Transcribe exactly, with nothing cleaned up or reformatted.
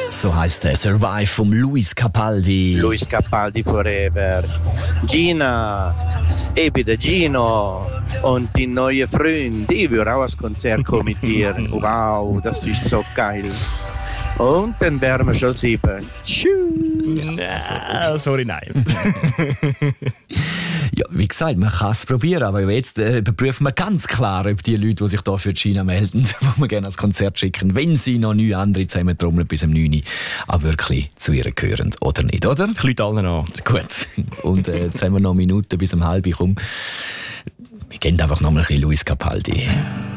So heisst der Survive vom Luis Capaldi. Luis Capaldi Forever. Gina, ich bin der Gino und die neue Freund. Ich würde auch ans Konzert kommen mit dir. Wow, das ist so geil. Und dann wären wir schon sieben. Tschüss. Ja, sorry, nein. Ja, wie gesagt, man kann es probieren, aber jetzt äh, überprüfen wir ganz klar, ob die Leute, die sich hier für China melden, die wir gerne ans Konzert schicken, wenn sie noch neun andere zusammentrommeln bis um neun Uhr, auch wirklich zu ihr gehören oder nicht, oder? Ich rufe allen an. Gut. Und äh, jetzt haben wir noch Minuten bis um halb. Wir gehen einfach noch mal ein bisschen Luis Capaldi.